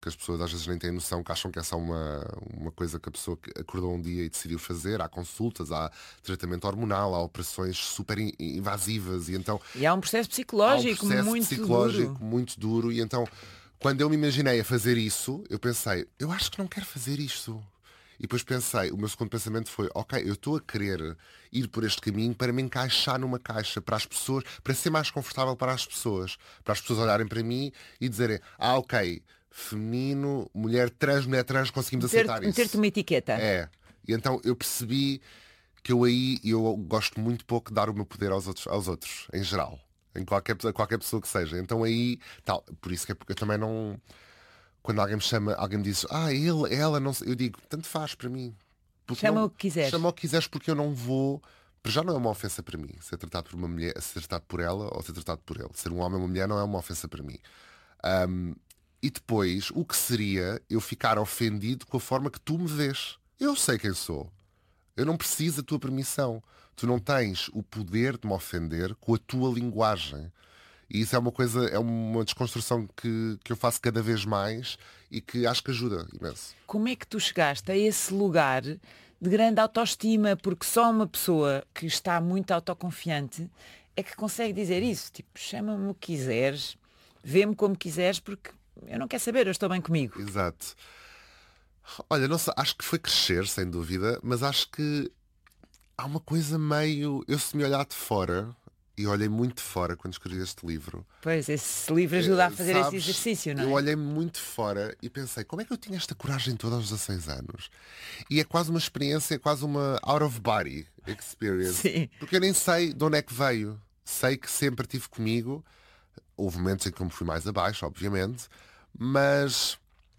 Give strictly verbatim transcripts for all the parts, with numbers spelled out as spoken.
que as pessoas às vezes nem têm noção, que acham que é só uma, uma coisa que a pessoa que acordou um dia e decidiu fazer. Há consultas, há tratamento hormonal, há operações super in- invasivas e então E há um processo há um psicológico processo muito psicológico duro. muito duro e então quando eu me imaginei a fazer isso, eu pensei, eu acho que não quero fazer isto. E depois pensei, o meu segundo pensamento foi, ok, eu estou a querer ir por este caminho para me encaixar numa caixa, para as pessoas, para ser mais confortável para as pessoas, para as pessoas olharem para mim e dizerem, ah, ok, feminino, mulher trans, mulher trans, conseguimos aceitar Meter-te meter-te isso. uma etiqueta. É. E então eu percebi que eu aí, eu gosto muito pouco de dar o meu poder aos outros, aos outros em geral. Em qualquer, qualquer pessoa que seja. Então aí, tal, por isso que é porque eu também não. Quando alguém me chama, alguém me diz, ah, ele, ela, não sei, eu digo, tanto faz para mim. Porque Chama não, o que quiseres. chama o que quiseres porque eu não vou. Para já não é uma ofensa para mim ser tratado por uma mulher, ser tratado por ela ou ser tratado por ele. Ser um homem ou uma mulher não é uma ofensa para mim. Ahm, e depois, o que seria eu ficar ofendido com a forma que tu me vês? Eu sei quem sou. Eu não preciso da tua permissão. Tu não tens o poder de me ofender com a tua linguagem. E isso é uma coisa, é uma desconstrução que, que eu faço cada vez mais e que acho que ajuda imenso. Como é que tu chegaste a esse lugar de grande autoestima? Porque só uma pessoa que está muito autoconfiante é que consegue dizer isso. Tipo, chama-me o que quiseres, vê-me como quiseres, porque eu não quero saber, eu estou bem comigo. Exato. Olha, não sei, acho que foi crescer, sem dúvida, mas acho que há uma coisa meio. Eu se me olhar de fora, e olhei muito de fora quando escrevi este livro, Pois, esse livro ajuda a eh, fazer esse sabes, exercício, não eu é? olhei muito de fora e pensei, como é que eu tinha esta coragem toda aos dezasseis anos? E é quase uma experiência, é quase uma out of body experience. Sim. Porque eu nem sei de onde é que veio. Sei que sempre tive comigo. Houve momentos em que eu me fui mais abaixo, obviamente, mas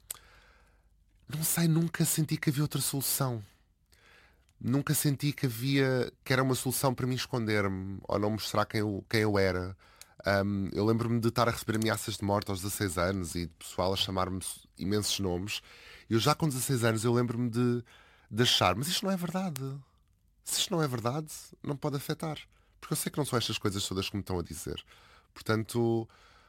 não sei, nunca senti que havia outra solução. Nunca senti que havia que era uma solução para me esconder-me ou não mostrar quem eu, quem eu era. Ahm, eu lembro-me de estar a receber ameaças de morte aos dezasseis anos e de pessoal a chamar-me imensos nomes. Eu já com dezasseis anos eu lembro-me de, de achar, mas isto não é verdade. Se isto não é verdade, não pode afetar. Porque eu sei que não são estas coisas todas que me estão a dizer. Portanto,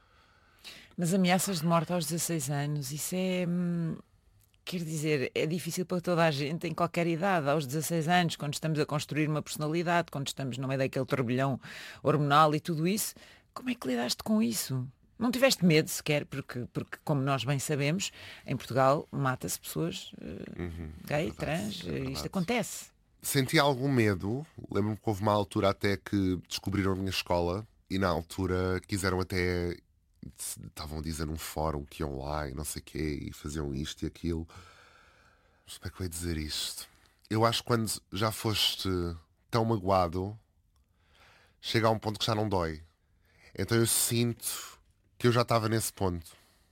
Mas ameaças de morte aos dezasseis anos, isso é. hum, Quer dizer, é difícil para toda a gente em qualquer idade, aos dezasseis anos, quando estamos a construir uma personalidade, quando estamos no meio daquele turbilhão hormonal e tudo isso. Como é que lidaste com isso? Não tiveste medo sequer, porque, porque como nós bem sabemos, em Portugal mata-se pessoas eh, é gay, verdade, trans, é eh, isto verdade. acontece. Senti algum medo. Lembro-me que houve uma altura até que descobriram a minha escola e na altura quiseram até. Estavam a dizer num fórum que iam lá e não sei o quê e faziam isto e aquilo. Mas como é que eu ia dizer isto? Eu acho que quando já foste tão magoado, chega a um ponto que já não dói. Então eu sinto que eu já estava nesse ponto.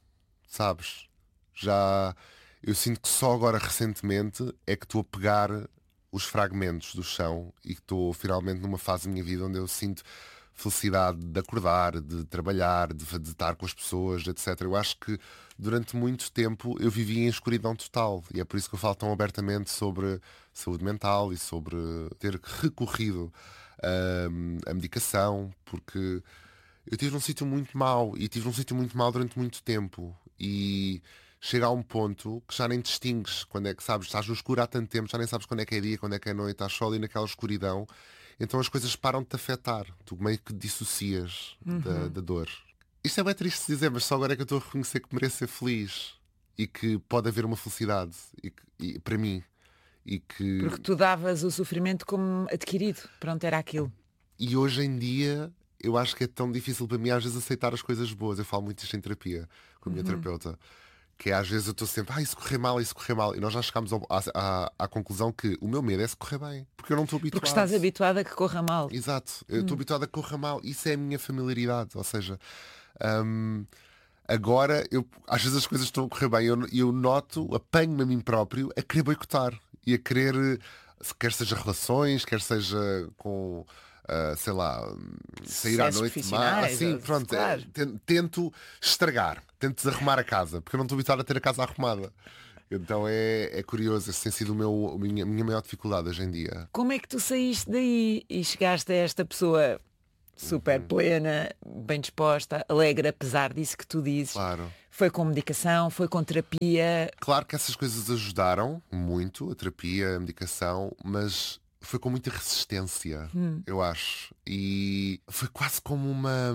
Sabes? Já. Eu sinto que só agora recentemente é que estou a pegar os fragmentos do chão e que estou finalmente numa fase da minha vida onde eu sinto felicidade de acordar, de trabalhar, de, de estar com as pessoas, etcétera. Eu acho que durante muito tempo eu vivi em escuridão total e é por isso que eu falo tão abertamente sobre saúde mental e sobre ter recorrido hum, à medicação, porque eu estive num sítio muito mau e estive num sítio muito mau durante muito tempo e chega a um ponto que já nem distingues quando é que sabes, estás no escuro há tanto tempo, já nem sabes quando é que é dia, quando é que é noite, estás só ali naquela escuridão, então as coisas param de te afetar, tu meio que dissocias da, da dor. Isto é bem triste de dizer, mas só agora é que eu estou a reconhecer que mereço ser feliz e que pode haver uma felicidade e, que- e para mim e que Porque tu davas o sofrimento como adquirido. Pronto, era aquilo. e hoje em dia eu acho que é tão difícil para mim às vezes aceitar as coisas boas. Eu falo muito isto em terapia com a minha terapeuta. Que é, às vezes eu estou sempre, ah, isso correr mal, isso correr mal. E nós já chegámos ao- à, à, à conclusão que o meu medo é se correr bem. Porque eu não estou Porque habituado. estás habituado a que corra mal. Exato. Eu estou habituado a que corra mal. Isso é a minha familiaridade. Ou seja, hum, agora eu, às vezes as coisas estão a correr bem e eu, eu noto, apanho-me a mim próprio a querer boicotar. E a querer, eh, quer seja relações, quer seja com... ah, sei lá, sair à Sucessos noite, má, profissionais, assim, ou- pronto, é, claro. ten- tento estragar, tento desarrumar a casa, porque eu não estou habituado a ter a casa arrumada. Então é, é curioso, esse tem sido o meu, a minha, a minha maior dificuldade hoje em dia. Como é que tu saíste daí e chegaste a esta pessoa super plena, bem disposta, alegre, apesar disso que tu dizes. Claro. Foi com medicação, foi com terapia. Claro que essas coisas ajudaram muito, a terapia, a medicação, mas foi com muita resistência, hum. eu acho. E foi quase como uma...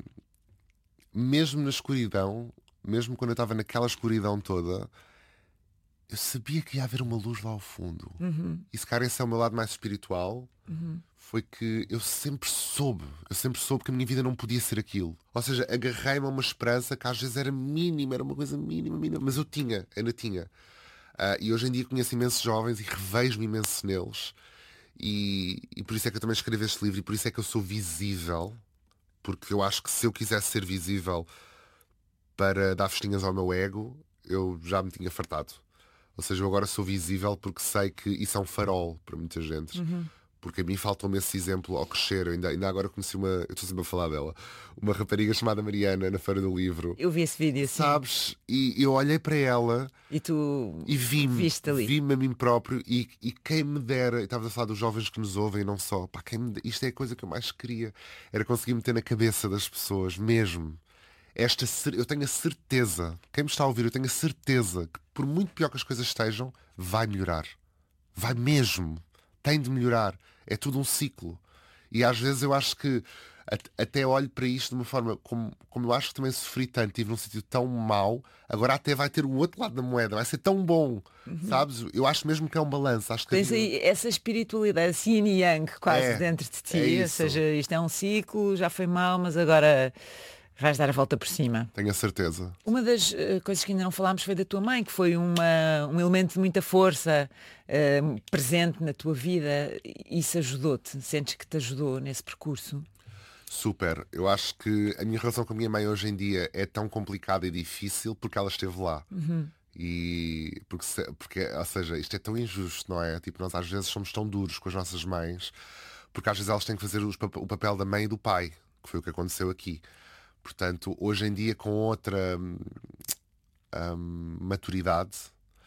Mesmo na escuridão, mesmo quando eu estava naquela escuridão toda, eu sabia que ia haver uma luz lá ao fundo. Uhum. E se calhar esse é o meu lado mais espiritual. Uhum. Foi que eu sempre soube, eu sempre soube que a minha vida não podia ser aquilo. Ou seja, agarrei-me a uma esperança que às vezes era mínima, era uma coisa mínima, mínima, mas eu tinha, ainda tinha. Uh, e hoje em dia conheço imensos jovens e revejo-me imenso neles. E, e por isso é que eu também escrevo este livro e por isso é que eu sou visível. Porque eu acho que se eu quisesse ser visível para dar festinhas ao meu ego, eu já me tinha fartado. Ou seja, eu agora sou visível porque sei que isso é um farol para muita gente. Uhum. Porque a mim faltou-me esse exemplo ao crescer. Eu ainda, ainda agora conheci uma, eu estou sempre a falar dela, uma rapariga chamada Mariana na Feira do Livro. Eu vi esse vídeo, sim. Sabes? E eu olhei para ela e tu e vi-me, viste ali. vi-me a mim próprio e, e quem me dera, estavas a falar dos jovens que nos ouvem e não só, pá, quem me, isto é a coisa que eu mais queria, era conseguir meter na cabeça das pessoas, mesmo. Esta, eu tenho a certeza, quem me está a ouvir, eu tenho a certeza que por muito pior que as coisas estejam, vai melhorar. Vai mesmo. Tem de melhorar. É tudo um ciclo. E às vezes eu acho que até olho para isto de uma forma como, como eu acho que também sofri tanto, estive num sítio tão mau, agora até vai ter o outro lado da moeda, vai ser tão bom, uhum. sabes? Eu acho mesmo que é um balanço. Acho que tens aí essa espiritualidade, yin e yang quase é, dentro de ti, é ou seja, isto é um ciclo, já foi mal, mas agora vais dar a volta por cima. Tenho a certeza. Uma das uh, coisas que ainda não falámos foi da tua mãe, que foi uma, um elemento de muita força uh, presente na tua vida. Isso ajudou-te? Sentes que te ajudou nesse percurso? Super. Eu acho que a minha relação com a minha mãe hoje em dia é tão complicada e difícil porque ela esteve lá. Uhum. E porque, porque, ou seja, isto é tão injusto, não é? Tipo, nós às vezes somos tão duros com as nossas mães porque às vezes elas têm que fazer os, o papel da mãe e do pai, que foi o que aconteceu aqui. Portanto, hoje em dia, com outra hum, maturidade,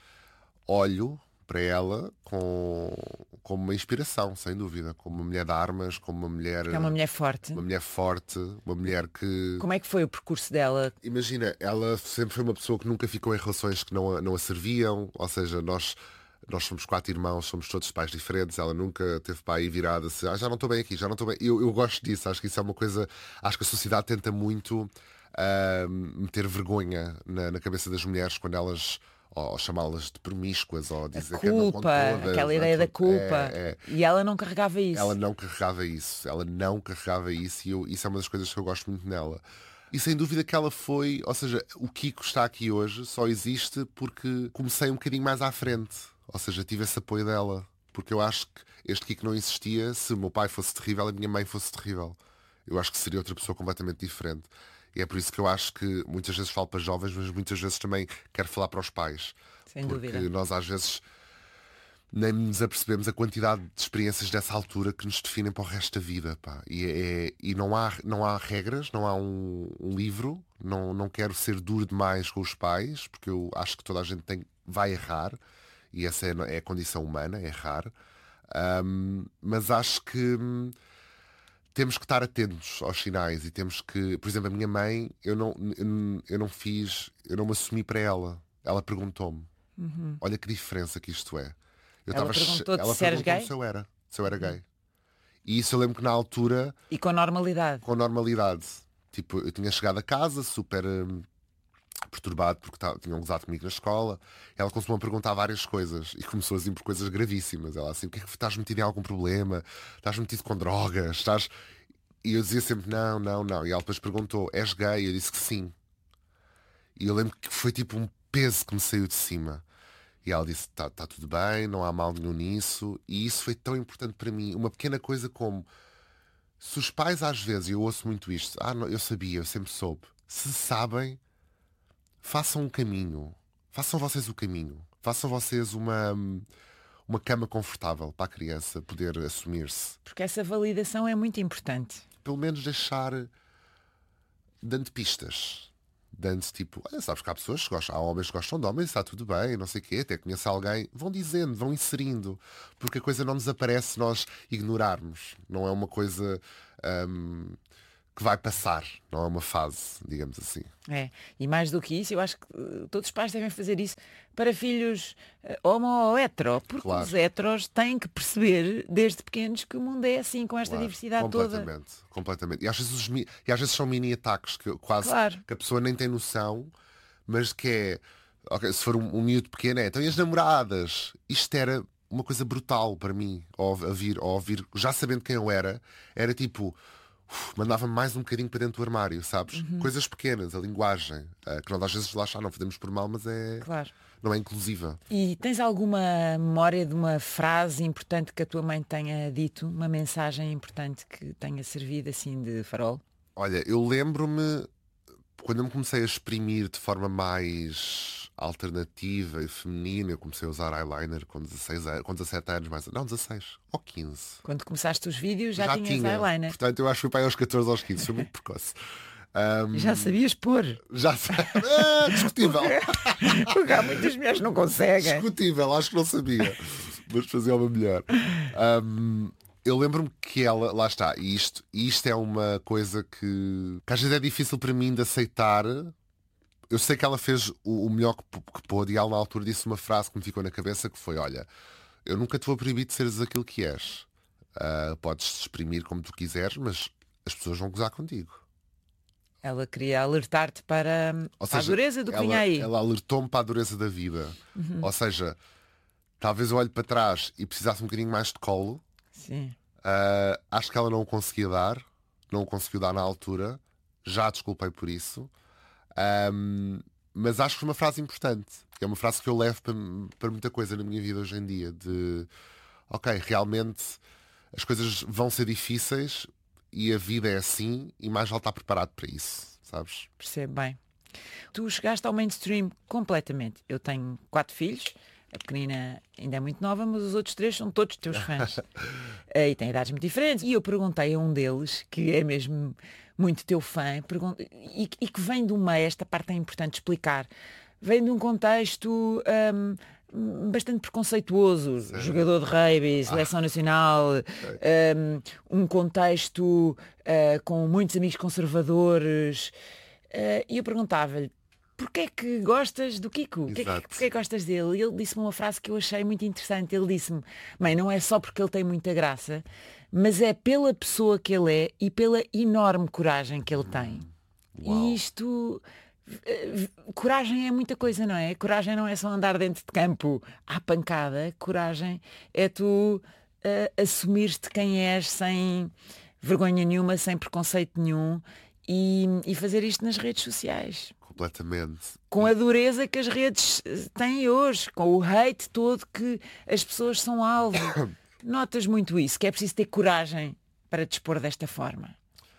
olho para ela com, como uma inspiração, sem dúvida. Como uma mulher de armas, como uma mulher... É uma mulher forte. Uma mulher forte, uma mulher que... Como é que foi o percurso dela? Imagina, ela sempre foi uma pessoa que nunca ficou em relações que não a, não a serviam. Ou seja, nós... Nós somos quatro irmãos, somos todos pais diferentes. Ela nunca teve pai virada assim, ah, já não estou bem aqui, já não estou bem. Eu, eu gosto disso, acho que isso é uma coisa. Acho que a sociedade tenta muito uh, meter vergonha na, na cabeça das mulheres quando elas, ou, ou chamá-las de promíscuas, ou dizer a que andam culpa, com todas, aquela ideia da culpa. É, é. E ela não carregava isso. Ela não carregava isso, ela não carregava isso, e eu, isso é uma das coisas que eu gosto muito nela. E sem dúvida que ela foi, ou seja, o Kiko está aqui hoje só existe porque comecei um bocadinho mais à frente. Ou seja, tive esse apoio dela. Porque eu acho que este Kiko não existia se o meu pai fosse terrível e a minha mãe fosse terrível. Eu acho que seria outra pessoa completamente diferente. E é por isso que eu acho que muitas vezes falo para jovens, mas muitas vezes também quero falar para os pais. Sem porque dúvida. Nós às vezes nem nos apercebemos a quantidade de experiências dessa altura que nos definem para o resto da vida. Pá. E, é, e não, há, não há regras, não há um, um livro. Não, não quero ser duro demais com os pais, porque eu acho que toda a gente tem, vai errar. E essa é, é a condição humana, é errar. Um, mas acho que hum, temos que estar atentos aos sinais e temos que... Por exemplo, a minha mãe, eu não, eu, eu não fiz... Eu não me assumi para ela. Ela perguntou-me. Uhum. Olha que diferença que isto é. Eu ela tava, perguntou-te ela se eras gay? Se eu era. Se eu era gay. E isso eu lembro que na altura... E com normalidade? Com normalidade. Tipo, eu tinha chegado a casa super... Hum, perturbado porque tá, tinham gozado comigo na escola. Ela começou a perguntar várias coisas e começou assim por coisas gravíssimas. Ela assim, o que é que estás metido em algum problema? Estás metido com drogas? Estás... E eu dizia sempre não, não, não. E ela depois perguntou, és gay? E eu disse que sim. E eu lembro que foi tipo um peso que me saiu de cima. E ela disse, tá, tá tudo bem, não há mal nenhum nisso. E isso foi tão importante para mim. Uma pequena coisa como se os pais às vezes, e eu ouço muito isto, ah, não, eu sabia, eu sempre soube. Se sabem, façam um caminho. Façam vocês o caminho. Façam vocês uma, uma cama confortável para a criança poder assumir-se. Porque essa validação é muito importante. Pelo menos deixar dando pistas. Dando tipo, olha, sabes que há pessoas que gostam, há homens que gostam de homens, está tudo bem, não sei o quê, até conhece alguém. Vão dizendo, vão inserindo. Porque a coisa não desaparece se nós ignorarmos. Não é uma coisa um, que vai passar, não é uma fase, digamos assim. É, e mais do que isso, eu acho que uh, todos os pais devem fazer isso para filhos uh, homo ou hetero, porque Claro. os heteros têm que perceber desde pequenos que o mundo é assim, com esta Claro, diversidade toda. completamente, completamente. E às vezes, os mi- e às vezes são mini ataques que eu- quase Claro. que a pessoa nem tem noção, mas que é, ok, se for um, um miúdo pequeno, é, então e as namoradas? Isto era uma coisa brutal para mim, ao ouvir, ao ouvir, já sabendo quem eu era, era tipo, uf, mandava-me mais um bocadinho para dentro do armário, sabes? Coisas pequenas, a linguagem, eh, que nós às vezes lá está, não fazemos por mal, mas é, Claro. não é inclusiva. E tens alguma memória de uma frase importante que a tua mãe tenha dito, uma mensagem importante que tenha servido assim de farol? Olha, eu lembro-me quando eu me comecei a exprimir de forma mais alternativa e feminina, eu comecei a usar eyeliner com dezasseis anos, com dezassete anos, mais, não, dezasseis ou quinze. Quando começaste os vídeos já, Já tinhas tinha. eyeliner. Portanto, eu acho que foi para aí aos catorze, aos quinze, foi muito precoce. Um, Já sabias pôr. já sei. Ah, discutível. Porque há muitas mulheres que não conseguem. Discutível, acho que não sabia. Mas fazia uma melhor. Um, eu lembro-me que ela, lá está, e isto, e isto é uma coisa que, que às vezes é difícil para mim de aceitar. Eu sei que ela fez o, o melhor que, p- que pôde, e ela na altura disse uma frase que me ficou na cabeça que foi: olha, eu nunca te vou proibir de seres aquilo que és. Ah, podes te exprimir como tu quiseres, mas as pessoas vão gozar contigo. Ela queria alertar-te para, Ou para a seja, dureza do que ela, vinha aí. ela alertou-me para a dureza da vida. Ou seja, talvez eu olhe para trás e precisasse um bocadinho mais de colo. Sim. Ah, acho que ela não o conseguia dar, não o conseguiu dar na altura. Já a desculpei por isso. Ahm, mas acho que foi uma frase importante. É uma frase que eu levo para, para muita coisa na minha vida hoje em dia. De, ok, realmente as coisas vão ser difíceis e a vida é assim e mais vale estar preparado para isso, sabes? Percebo bem. Tu chegaste ao mainstream completamente. Eu tenho quatro filhos. A pequenina ainda é muito nova, mas os outros três são todos teus fãs. Eh, e têm idades muito diferentes. E eu perguntei a um deles, que é mesmo muito teu fã, pergun- e, e que vem de uma, esta parte é importante explicar, vem de um contexto hum, bastante preconceituoso. Jogador de rugby, seleção nacional, hum, um contexto eh, com muitos amigos conservadores. Eh, E eu perguntava-lhe, porquê é que gostas do Kiko? Porquê é que, Exato. porquê é que gostas dele? E ele disse-me uma frase que eu achei muito interessante. Ele disse-me, mãe, não é só porque ele tem muita graça, mas é pela pessoa que ele é e pela enorme coragem que ele tem. Uau. E isto... eh, coragem é muita coisa, não é? Coragem não é só andar dentro de campo à pancada. Coragem é tu eh, assumir-te quem és sem vergonha nenhuma, sem preconceito nenhum e, e fazer isto nas redes sociais. Completamente. Com a dureza que as redes eh, têm hoje, com o hate todo que as pessoas são alvo. Notas muito isso, que é preciso ter coragem para dispor desta forma.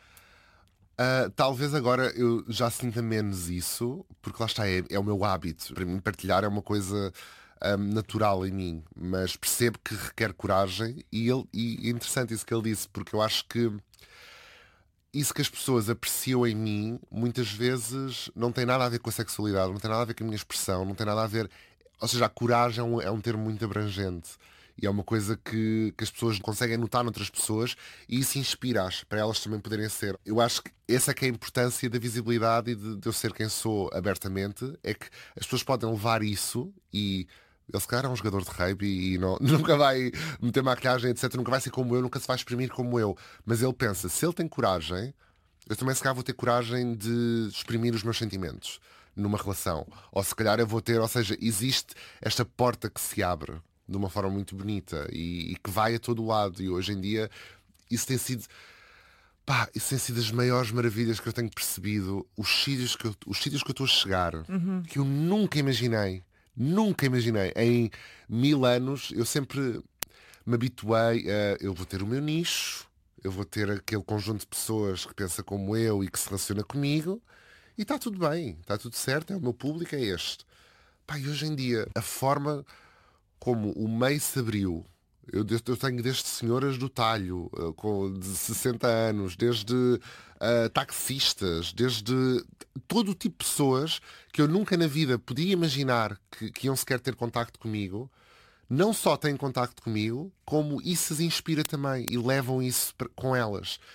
Ah, talvez agora eu já sinta menos isso, porque lá está, é, é o meu hábito. Para mim, partilhar é uma coisa ahm, natural em mim, mas percebo que requer coragem e, ele, e é interessante isso que ele disse, porque eu acho que isso que as pessoas apreciam em mim muitas vezes não tem nada a ver com a sexualidade, não tem nada a ver com a minha expressão, não tem nada a ver. Ou seja, a coragem é um, é um termo muito abrangente. E é uma coisa que, que as pessoas conseguem notar noutras pessoas e isso inspira-as para elas também poderem ser. Eu acho que essa é que é a importância da visibilidade e de, de eu ser quem sou abertamente, é que as pessoas podem levar isso e ele se calhar é um jogador de rugby e não, nunca vai meter maquilhagem, etcétera. Nunca vai ser como eu, nunca se vai exprimir como eu. Mas ele pensa, se ele tem coragem, eu também se calhar vou ter coragem de exprimir os meus sentimentos numa relação. Ou se calhar eu vou ter, ou seja, existe esta porta que se abre de uma forma muito bonita e, e que vai a todo lado. E hoje em dia isso tem sido, pá, isso tem sido as maiores maravilhas que eu tenho percebido. Os sítios que eu, os sítios que eu estou a chegar, que eu nunca imaginei, nunca imaginei. Em mil anos eu sempre me habituei a, eu vou ter o meu nicho, eu vou ter aquele conjunto de pessoas que pensa como eu e que se relaciona comigo e está tudo bem, está tudo certo, é o meu público, é este. Pá, e hoje em dia a forma como o meio se abriu, eu, eu tenho desde senhoras do talho uh, com, de sessenta anos, desde uh, taxistas, desde todo o tipo de pessoas que eu nunca na vida podia imaginar que, que iam sequer ter contacto comigo, não só têm contacto comigo, como isso as inspira também e levam isso pra- com elas.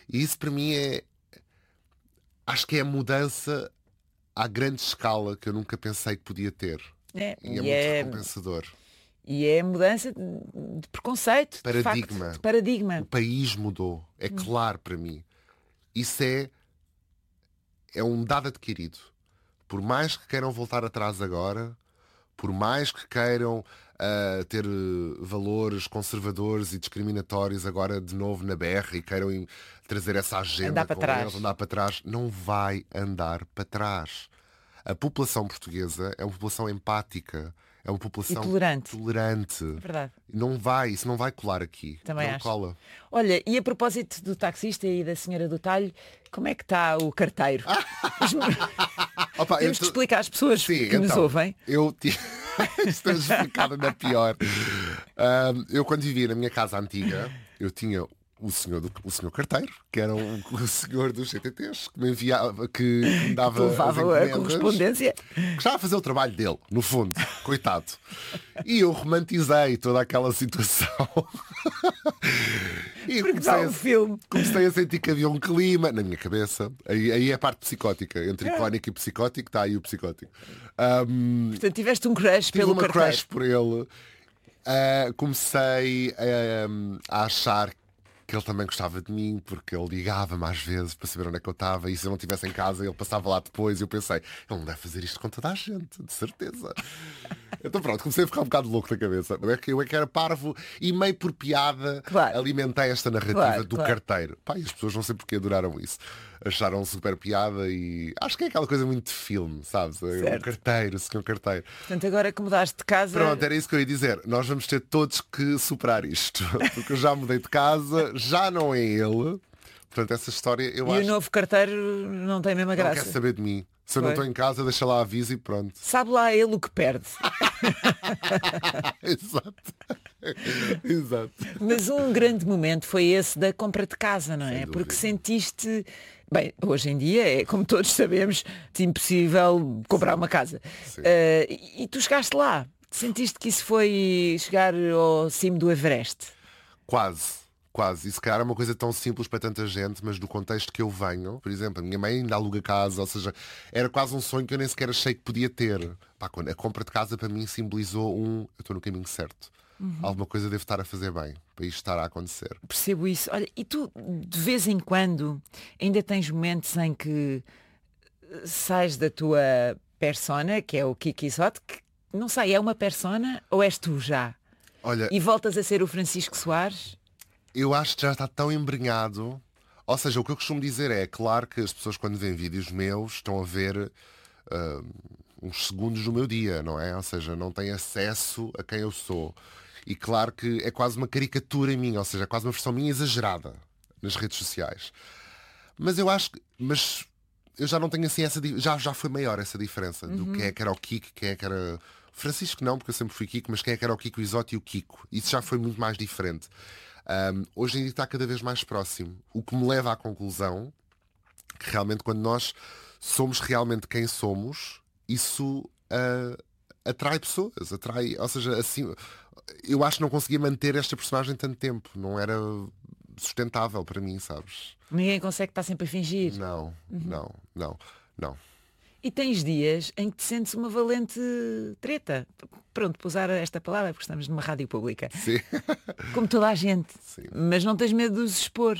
E isso para mim é, acho que é a mudança à grande escala que eu nunca pensei que podia ter. É, E é e muito é, recompensador. e é mudança de de preconceito, de Paradigma. facto, de O paradigma. país mudou. É claro para mim. Isso é, é um dado adquirido. Por mais que queiram voltar atrás agora, por mais que queiram ah, ter eh, valores conservadores e discriminatórios agora de novo na berra e queiram im- trazer essa agenda Andar para com trás. eles, andar para trás, não vai andar para trás. A população portuguesa é uma população empática, é uma população tolerante. tolerante. É verdade. Não vai, isso não vai colar aqui. Também não acho. cola. Olha, e a propósito do taxista e da senhora do talho, como é que está o carteiro? Opa, Temos eu de tô- explicar às pessoas Sim, que nos então, ouvem. Eu ti- Estou explicada na pior. Ahm, eu quando vivia na minha casa antiga, eu tinha o senhor, do, o senhor carteiro, que era o, o senhor dos C T Ts, que me enviava, que, que me dava Que as levava a encomendas, correspondência. que estava a fazer o trabalho dele, no fundo, coitado. E eu romantizei toda aquela situação. E Porque comecei dá a, um filme. comecei a sentir que havia um clima na minha cabeça. Aí, aí é a parte psicótica. Entre É. icónico e psicótico, está aí o psicótico. Ahm, Portanto, tiveste um crush tive pelo uma carteiro. crush por ele. Ah, comecei a, a achar que ele também gostava de mim, porque ele ligava-me às vezes para saber onde é que eu estava, e se eu não estivesse em casa ele passava lá depois, e eu pensei, ele não deve fazer isto com toda a gente, de certeza. Então pronto, comecei a ficar um bocado louco na cabeça. Eu é que, eu é que era parvo e meio por piada Claro. alimentei esta narrativa Claro, do claro. carteiro. Pá, e as pessoas não sei porque adoraram isso. Acharam super piada e acho que é aquela coisa muito de filme, sabes? O Certo. carteiro, o senhor carteiro. Portanto, agora que mudaste de casa, Pronto, era isso que eu ia dizer. Nós vamos ter todos que superar isto. Porque eu já mudei de casa, já não é ele. Portanto, essa história eu e acho o novo carteiro não tem a mesma que não graça. quer saber de mim. Se eu não Foi. estou em casa, deixa lá aviso e pronto. Sabe lá ele o que perde. Exato. Exato. Mas um grande momento foi esse da compra de casa, não é? dúvida. Porque sentiste. Bem, hoje em dia é, como todos sabemos, impossível comprar uma casa. Sim. Eh, e e tu chegaste lá. Sentiste que isso foi chegar ao cimo do Everest? Quase. Quase. E se calhar é uma coisa tão simples para tanta gente, mas do contexto que eu venho, por exemplo, a minha mãe ainda aluga casa, ou seja, era quase um sonho que eu nem sequer achei que podia ter. Pá, quando a compra de casa para mim simbolizou um, eu estou no caminho certo. Alguma coisa devo estar a fazer bem para isto estar a acontecer. Percebo isso. Olha, e tu, de vez em quando, ainda tens momentos em que eh, sais da tua persona, que é o Kiki Soto, que não sei, é uma persona ou és tu já? Olha, E voltas a ser o Francisco Soares? eu acho que já está tão embrenhado. Ou seja, o que eu costumo dizer é, claro que as pessoas quando veem vídeos meus estão a ver ah, uns segundos do meu dia, não é? Ou seja, não têm acesso a quem eu sou. E claro que é quase uma caricatura minha, ou seja, é quase uma versão minha exagerada nas redes sociais. Mas eu acho que... Mas eu já não tenho assim essa... di- Já, já foi maior essa diferença do quem é que era o Kiko, quem é que era... Francisco não, porque eu sempre fui Kiko, mas quem é que era o Kiko Isotti e o Kiko. Isso já foi muito mais diferente. Um, hoje em dia está cada vez mais próximo. O que me leva à conclusão que realmente quando nós somos realmente quem somos, isso ah, atrai pessoas, atrai, ou seja, assim, eu acho que não conseguia manter esta personagem tanto tempo, não era sustentável para mim, sabes? Ninguém consegue estar sempre a fingir. Não, não, não, não. E tens dias em que te sentes uma valente treta. Pronto, para usar esta palavra, porque estamos numa rádio pública. Sim. Como toda a gente. Sim. Mas não tens medo de os expor.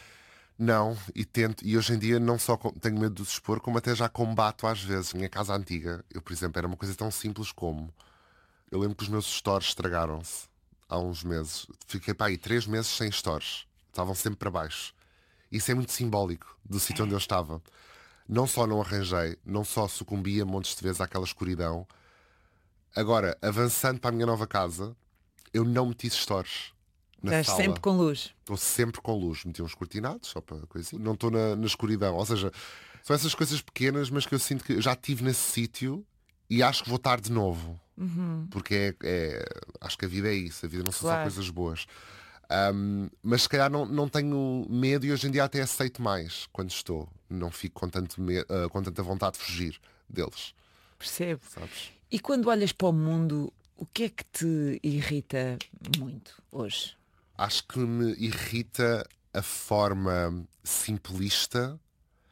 Não, e tento, e hoje em dia não só com- tenho medo de os expor, como até já combato às vezes. Minha casa antiga, eu, por exemplo, era uma coisa tão simples como eu lembro que os meus stores estragaram-se há uns meses. Fiquei para aí três meses sem stores. Estavam sempre para baixo. Isso é muito simbólico do sítio onde eu estava. Não só não arranjei, não só sucumbia montes de vezes àquela escuridão. Agora, avançando para a minha nova casa, eu não meti stores na Estás sala. sempre com luz. Estou sempre com luz. Meti uns cortinados, só para coisa assim. Não estou na, na escuridão. Ou seja, são essas coisas pequenas, mas que eu sinto que eu já estive nesse sítio e acho que vou estar de novo. Porque é, é- acho que a vida é isso. A vida não são só Claro. coisas boas. Ahm, mas se calhar não, não tenho medo e hoje em dia até aceito mais quando estou. Não fico com, tanto me- ah, com tanta vontade de fugir deles. Percebo. Sabes? E quando olhas para o mundo, o que é que te irrita muito hoje? Acho que me irrita a forma simplista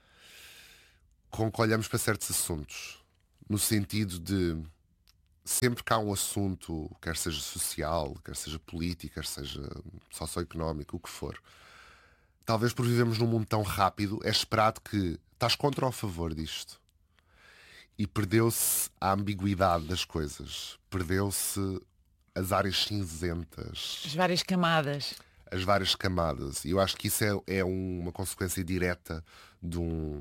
com que olhamos para certos assuntos. No sentido de, sempre que há um assunto, quer seja social, quer seja político, quer seja socioeconómico, o que for, talvez por vivermos num mundo tão rápido, é esperado que estás contra ou a favor disto. E perdeu-se a ambiguidade das coisas. Perdeu-se as áreas cinzentas. As várias camadas. As várias camadas. E eu acho que isso é, é uma consequência direta de um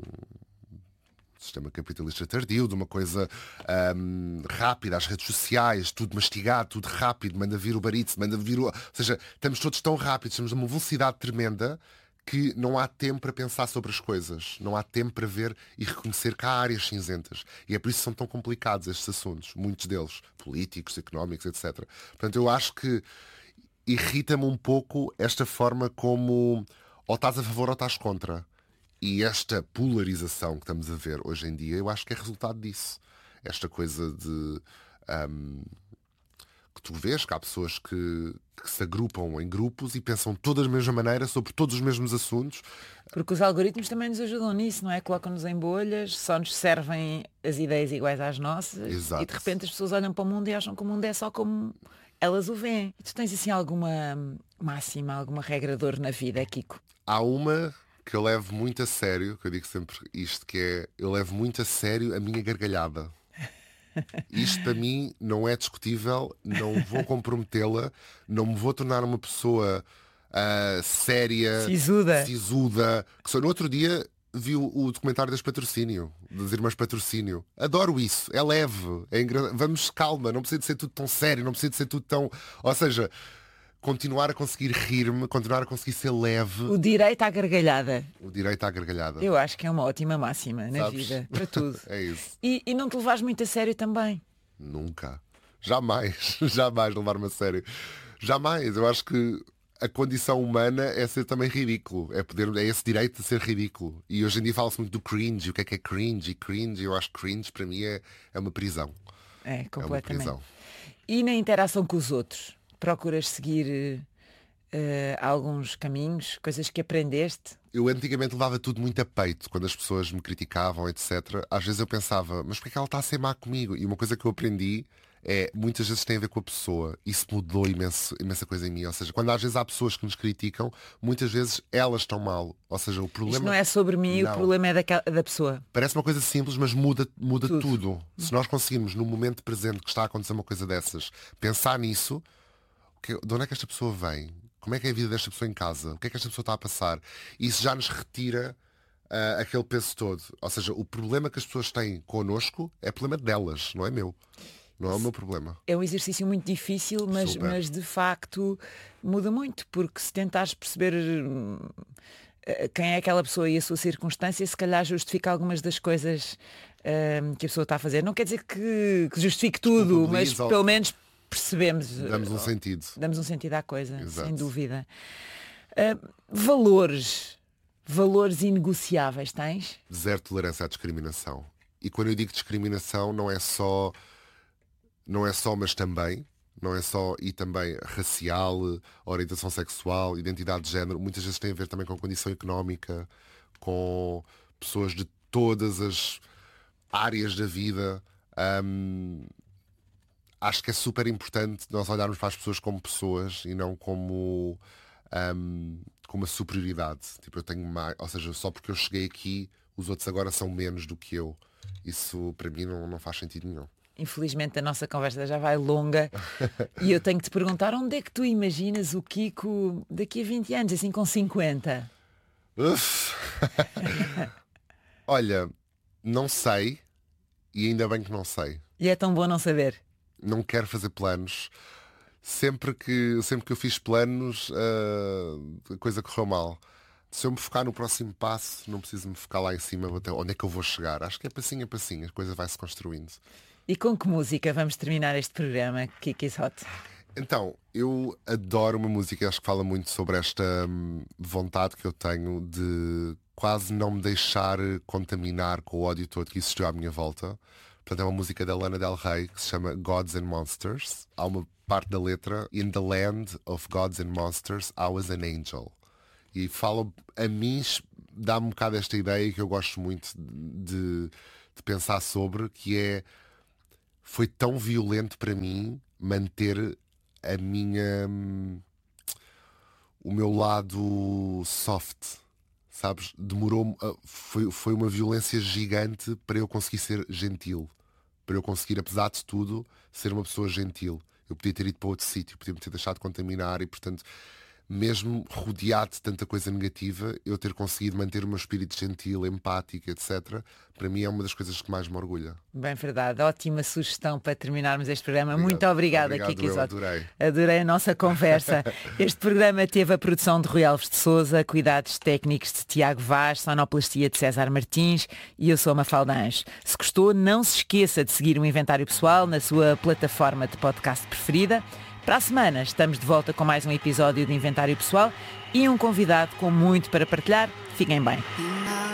sistema capitalista tardio, de uma coisa um, rápida, as redes sociais, tudo mastigado, tudo rápido, manda vir o barito, manda vir o... Ou seja, estamos todos tão rápidos, estamos a uma velocidade tremenda que não há tempo para pensar sobre as coisas, não há tempo para ver e reconhecer que há áreas cinzentas. E é por isso que são tão complicados estes assuntos, muitos deles, políticos, económicos, etcétera. Portanto, eu acho que irrita-me um pouco esta forma como ou estás a favor ou estás contra. E esta polarização que estamos a ver hoje em dia, eu acho que é resultado disso. Esta coisa de... Um, que tu vês que há pessoas que, que se agrupam em grupos e pensam todas da mesma maneira sobre todos os mesmos assuntos. Porque os algoritmos também nos ajudam nisso, não é? Colocam-nos em bolhas, só nos servem as ideias iguais às nossas. Exato. E de repente as pessoas olham para o mundo e acham que o mundo é só como elas o veem. E tu tens assim alguma máxima, alguma regra de ouro na vida, Kiko? Há uma que eu levo muito a sério, que eu digo sempre isto, que é, eu levo muito a sério a minha gargalhada. Isto para mim não é discutível, não vou comprometê-la, não me vou tornar uma pessoa uh, séria, sisuda. sisuda. Que só no outro dia vi o, o documentário das Patrocínio, das Irmãs Patrocínio. Adoro isso, é leve, é engra... vamos calma, não precisa de ser tudo tão sério, não precisa de ser tudo tão... Ou seja, continuar a conseguir rir-me, continuar a conseguir ser leve. O direito à gargalhada. O direito à gargalhada. Eu acho que é uma ótima máxima na Sabes? vida, para tudo. É isso. E, e não te levares muito a sério também. Nunca. Jamais. Jamais levar-me a sério. Jamais. Eu acho que a condição humana é ser também ridículo. É, poder, é esse direito de ser ridículo. E hoje em dia fala-se muito do cringe. O que é que é cringe? E cringe, eu acho que cringe para mim é, é uma prisão. É, completamente. É uma prisão. E na interação com os outros? Procuras seguir uh, alguns caminhos, coisas que aprendeste? Eu antigamente levava tudo muito a peito, quando as pessoas me criticavam, etcétera. Às vezes eu pensava, mas porquê é que ela está a ser má comigo? E uma coisa que eu aprendi é, muitas vezes tem a ver com a pessoa. Isso mudou imenso, imensa coisa em mim. Ou seja, quando às vezes há pessoas que nos criticam, muitas vezes elas estão mal. Ou seja, o problema... Isto não é sobre mim, não. O problema é daquela, da pessoa. Parece uma coisa simples, mas muda, muda tudo. Tudo. Se nós conseguirmos, no momento presente que está a acontecer uma coisa dessas, pensar nisso, que, de onde é que esta pessoa vem? Como é que é a vida desta pessoa em casa? O que é que esta pessoa está a passar? Isso já nos retira uh, aquele peso todo. Ou seja, o problema que as pessoas têm connosco é problema delas, não é meu. Não é o meu problema. É um exercício muito difícil, mas, mas de facto muda muito, porque se tentares perceber hum, quem é aquela pessoa e a sua circunstância, se calhar justifica algumas das coisas hum, que a pessoa está a fazer. Não quer dizer que, que justifique tudo, mas pelo menos percebemos. Damos um sentido. Damos um sentido à coisa, Exato. sem dúvida. Uh, valores. Valores inegociáveis tens? Zero tolerância à discriminação. E quando eu digo discriminação, não é só, não é só, mas também, não é só e também racial, orientação sexual, identidade de género. Muitas vezes tem a ver também com condição económica, com pessoas de todas as áreas da vida. Um, Acho que é super importante nós olharmos para as pessoas como pessoas e não como, um, como uma superioridade. Tipo, eu tenho mais, ou seja, só porque eu cheguei aqui, os outros agora são menos do que eu. Isso para mim não, não faz sentido nenhum. Infelizmente a nossa conversa já vai longa e eu tenho que te perguntar onde é que tu imaginas o Kiko daqui a vinte anos, assim com cinquenta? Uf. Olha, não sei e ainda bem que não sei. E é tão bom não saber. Não quero fazer planos. Sempre que, sempre que eu fiz planos, uh, a coisa correu mal. Se eu me focar no próximo passo, não preciso me focar lá em cima até onde é que eu vou chegar. Acho que é passinho a passinho, a coisa vai-se construindo. E com que música vamos terminar este programa, Kiko is Hot? Então, eu adoro uma música, acho que fala muito sobre esta hum, vontade que eu tenho de quase não me deixar contaminar com o ódio todo que existiu à minha volta. Portanto, é uma música da Lana Del Rey que se chama Gods and Monsters. Há uma parte da letra: In the land of gods and monsters, I was an angel. E fala a mim, dá-me um bocado esta ideia que eu gosto muito de, de pensar sobre, que é, foi tão violento para mim manter a minha o meu lado soft, sabes? Demorou, foi, foi uma violência gigante para eu conseguir ser gentil, para eu conseguir, apesar de tudo, ser uma pessoa gentil. Eu podia ter ido para outro sítio, podia me ter deixado contaminar e, portanto, mesmo rodeado de tanta coisa negativa, eu ter conseguido manter o meu espírito gentil, empático, etcétera, para mim é uma das coisas que mais me orgulha. Bem verdade, ótima sugestão para terminarmos este programa. Obrigado. Muito obrigada, Obrigado, Kiki eu adorei. Adorei a nossa conversa. Este programa teve a produção de Rui Alves de Sousa, cuidados técnicos de Tiago Vaz, sonoplastia de César Martins e eu sou a Mafalda Anjos. Se gostou, não se esqueça de seguir o Inventário Pessoal na sua plataforma de podcast preferida. Para a semana estamos de volta com mais um episódio de Inventário Pessoal e um convidado com muito para partilhar. Fiquem bem.